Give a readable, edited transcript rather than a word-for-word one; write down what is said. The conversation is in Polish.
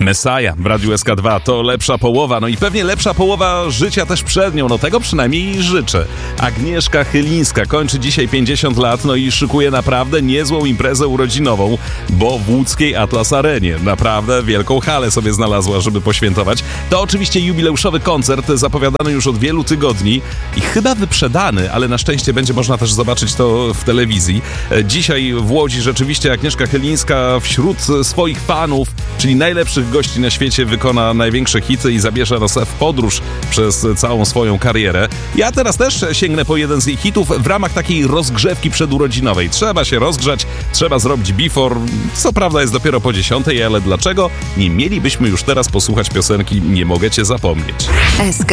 Messiah w Radiu SK2 to lepsza połowa, no i pewnie lepsza połowa życia też przed nią, no tego przynajmniej jej życzę. Agnieszka Chylińska kończy dzisiaj 50 lat, no i szykuje naprawdę niezłą imprezę urodzinową, bo w łódzkiej Atlas Arenie naprawdę wielką halę sobie znalazła, żeby poświętować. To oczywiście jubileuszowy koncert zapowiadany już od wielu tygodni i chyba wyprzedany, ale na szczęście będzie można też zobaczyć to w telewizji. Dzisiaj w Łodzi rzeczywiście Agnieszka Chylińska wśród swoich fanów, czyli najlepszych gości na świecie, wykona największe hity i zabierze nas w podróż przez całą swoją karierę. Ja teraz też sięgnę po jeden z jej hitów w ramach takiej rozgrzewki przedurodzinowej. Trzeba się rozgrzać, trzeba zrobić before. Co prawda jest dopiero po 10, ale dlaczego nie mielibyśmy już teraz posłuchać piosenki Nie mogę cię zapomnieć?